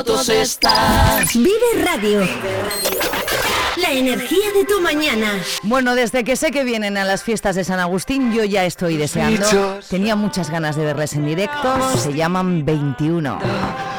fotos estás. Vive Radio. La energía de tu mañana. Bueno, desde que sé que vienen a las fiestas de San Agustín, yo ya estoy deseando. Tenía muchas ganas de verles en directo. Se llaman 21.